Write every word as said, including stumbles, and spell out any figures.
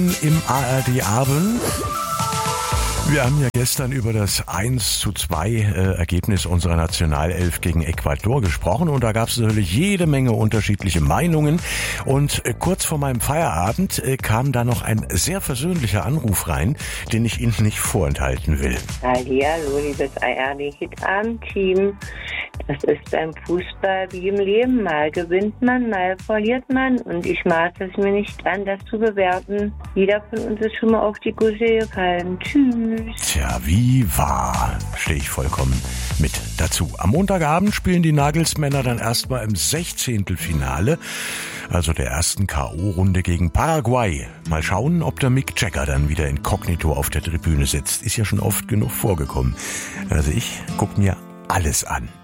Im A R D-Abend. Wir haben ja gestern über das eins zu zwei äh, Ergebnis unserer Nationalelf gegen Ecuador gesprochen und da gab es natürlich jede Menge unterschiedliche Meinungen und äh, kurz vor meinem Feierabend äh, kam da noch ein sehr versöhnlicher Anruf rein, den ich Ihnen nicht vorenthalten will. Hallihallo, liebes A R D-Hit-Abend-Team. Das ist beim Fußball wie im Leben. Mal gewinnt man, mal verliert man. Und ich maße es mir nicht an, das zu bewerten. Jeder von uns ist schon mal auf die Gusche gefallen. Tschüss. Tja, wie wahr, stehe ich vollkommen mit dazu. Am Montagabend spielen die Nagelsmänner dann erstmal im Sechzehntelfinale, also der ersten K O-Runde gegen Paraguay. Mal schauen, ob der Mick Jagger dann wieder inkognito auf der Tribüne sitzt. Ist ja schon oft genug vorgekommen. Also ich gucke mir alles an.